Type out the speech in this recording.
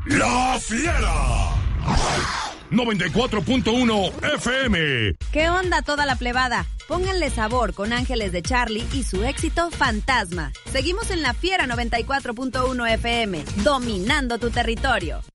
La Fiera 94.1 FM. ¿Qué onda toda la plebada? Pónganle sabor con Ángeles de Charlie y su éxito Fantasma. Seguimos en La Fiera 94.1 FM, dominando tu territorio.